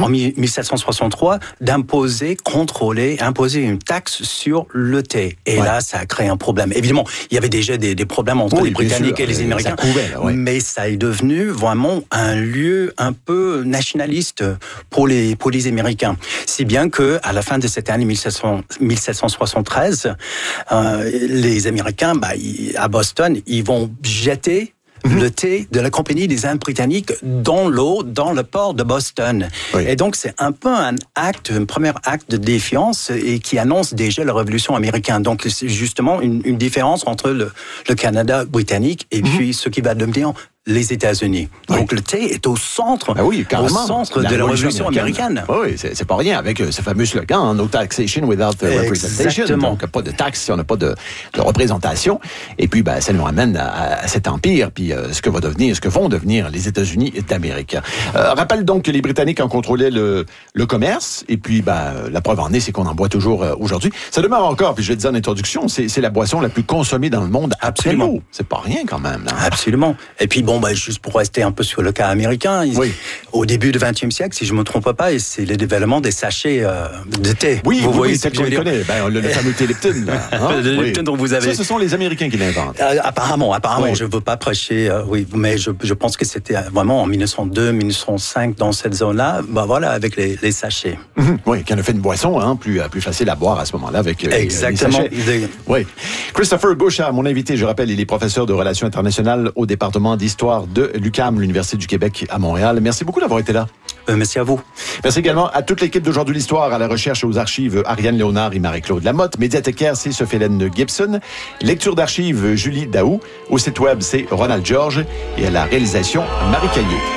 en 1763, d'imposer, imposer une taxe sur le thé. Et là, ça a créé un problème. Évidemment, il y avait déjà des problèmes entre les Britanniques et les Américains, mais ça est devenu vraiment un lieu un peu nationaliste pour les Américains. Si bien que à la fin de cette année 1773, les Américains, à Boston, ils vont jeter le thé de la Compagnie des Indes britanniques dans l'eau, dans le port de Boston. Et donc, c'est un peu un premier acte de défiance et qui annonce déjà la Révolution américaine. Donc, c'est justement une différence entre le Canada britannique et puis ce qui va devenir les États-Unis. Donc le thé est au centre, de la Révolution américaine. Oui, c'est pas rien avec ce fameux slogan, no taxation without representation. Exactement. Donc pas de taxes si on n'a pas de représentation. Et puis ça nous ramène à cet empire, puis ce que vont devenir les États-Unis d'Amérique. Rappelle donc que les Britanniques en contrôlaient le commerce, et puis la preuve en est, c'est qu'on en boit toujours aujourd'hui. Ça demeure encore, puis je l'ai dit en introduction, c'est la boisson la plus consommée dans le monde après l'eau. C'est pas rien quand même. Là. Absolument. Et puis juste pour rester un peu sur le cas américain, au début du XXe siècle, si je ne me trompe pas, c'est le développement des sachets de thé. Oui, vous voyez ce que je connais. Le fameux thé Lipton. Le Lipton dont vous avez... Ça, ce sont les Américains qui l'inventent. Apparemment, je ne veux pas prêcher, mais je pense que c'était vraiment en 1902, 1905, dans cette zone-là, avec les sachets. Oui, qui en a fait une boisson plus facile à boire à ce moment-là avec exactement. Les sachets. Oui. Christopher Bouchard, mon invité, je rappelle, il est professeur de relations internationales au département d'histoire de l'UQAM, l'Université du Québec à Montréal. Merci beaucoup d'avoir été là. Merci à vous. Merci également à toute l'équipe d'Aujourd'hui l'Histoire, à la recherche et aux archives Ariane Léonard et Marie-Claude Lamotte. Médiathécaire, c'est Sophie-Hélène Gibson. Lecture d'archives, Julie Daou. Au site web, c'est Ronald Georges. Et à la réalisation, Marie Caillé.